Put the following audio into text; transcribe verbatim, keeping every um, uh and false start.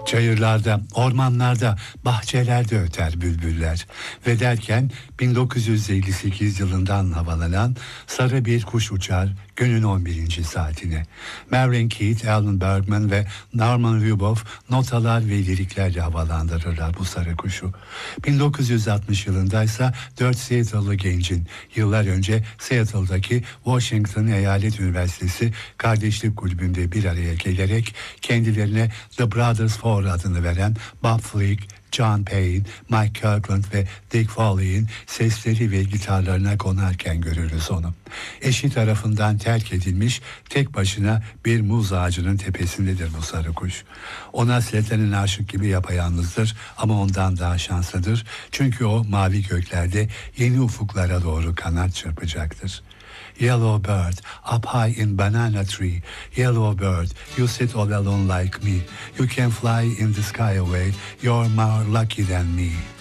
Çayırlarda, ormanlarda, bahçelerde öter bülbüller. Ve derken bin dokuz yüz elli sekiz yılından havalanan Sarı Bir Kuş Uçar günün on birinci saatine. Marian Keith, Alan Bergman ve Norman Rubov notalar ve liriklerle havalandırırlar bu sarı kuşu. bin dokuz yüz altmış yılındaysa dört Seattle'lı gencin yıllar önce Seattle'daki Washington Eyalet Üniversitesi Kardeşlik Kulübü'nde bir araya gelerek kendilerine The Brothers Four adını veren Bob Flick, John Payne, Mike Kirkland ve Dick Foley'in sesleri ve gitarlarına konarken görürüz onu. Eşi tarafından terk edilmiş tek başına bir muz ağacının tepesindedir bu sarı kuş. Ona Sletten'in aşık gibi yapayalnızdır ama ondan daha şanslıdır. Çünkü o mavi göklerde yeni ufuklara doğru kanat çırpacaktır. Yellow bird, up high in banana tree. Yellow bird, you sit all alone like me. You can fly in the sky away. You're more lucky than me.